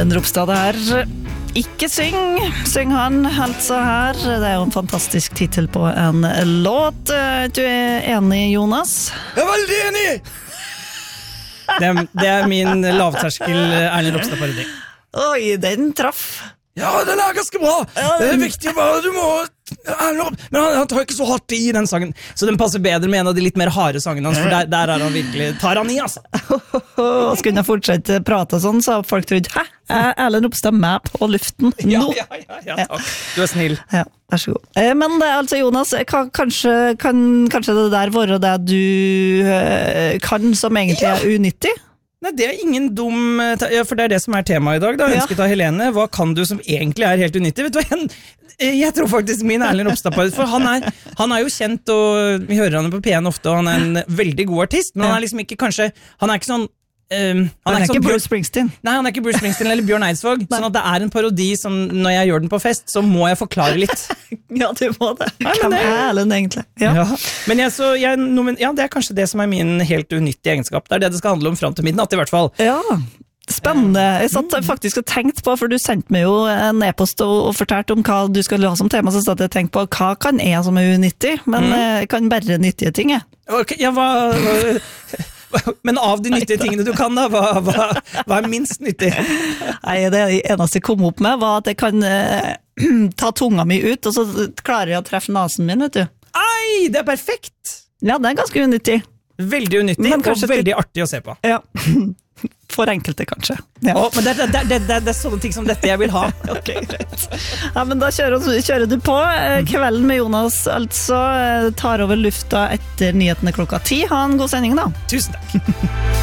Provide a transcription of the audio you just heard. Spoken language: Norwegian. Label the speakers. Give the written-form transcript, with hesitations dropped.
Speaker 1: Erlend Ropstad her. Ikke syng han altså her. Det jo en fantastisk titel på en låt. Du enig, Jonas?
Speaker 2: Jeg veldig enig! Det min lavterskel Erlend Ropstad-parodi.
Speaker 1: Oi, den traff.
Speaker 2: Ja, den ganske bra. Det viktig bare, du må... Men han tar ikke så hardt i den sangen, så den passer bedre med en av de litt mer harde sangene hans, for der han virkelig, tar han i, altså.
Speaker 1: Skulle jeg fortsette prate sånn, så har folk trodd, hæ? Erlend Ropstad med på luften nå?
Speaker 2: Ja, takk. Du snill.
Speaker 1: Ja, vær så god. Men det altså, Jonas, kanskje det der være det du kan som egentlig unyttig?
Speaker 2: Nei, det ingen dum... for det det som temaet i dag, da. Ønsket av Helene. Hva kan du som egentlig helt unyttig? Vet du hva? Jeg tror faktisk min Erlend Ropstad, for han jo kjent, og vi hører han på P1 ofte, og han en veldig god artist, men han liksom ikke kanskje... Han ikke sånn...
Speaker 1: han ikke Bruce Springsteen.
Speaker 2: Nei, han ikke Bruce Springsteen eller Bjørn Eidsvåg, sånn at det en parodi som når jeg gjør den på fest, så må jeg forklare litt.
Speaker 1: Ja, du må det. Hvem Erlend egentlig?
Speaker 2: Ja. Men det kanskje det som min helt unyttige egenskap. Det det skal handle om frem til midnatt, i hvert fall.
Speaker 1: Ja, spennende. Jeg satt faktisk og tenkte på, for du sendte meg jo en e-post og fortalte om hva du skulle ha som tema, så satt jeg og tenkte på hva kan jeg som unyttig, men jeg kan bare nyttige ting, jeg.
Speaker 2: Okay, ja, men av de nyttige tingene du kan da, hva minst nyttig?
Speaker 1: Nei, det eneste jeg kom opp med var at jeg kan ta tunga mi ut, og så klarer jeg å treffe nasen min, vet du.
Speaker 2: Ei, det perfekt!
Speaker 1: Ja, det ganske unyttig.
Speaker 2: Veldig unyttig, og veldig artig å se på.
Speaker 1: Ja, for enkelte kanskje. Ja.
Speaker 2: Men det sånne ting som dette jeg vil ha.
Speaker 1: Ok, greit. Ja, men da kjører du på. Kvelden med Jonas altså tar over lufta etter nyhetene klokka 10. Ha en god sending da.
Speaker 2: Tusen takk.